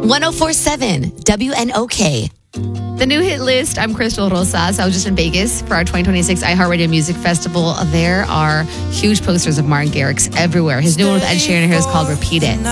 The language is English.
1047 WNOK. The new hit list. I'm Crystal Rosas. I was just in Vegas for our 2026 iHeartRadio Music Festival. There are huge posters of Martin Garrix everywhere. His new one with Ed Sheeran here is called Repeat It.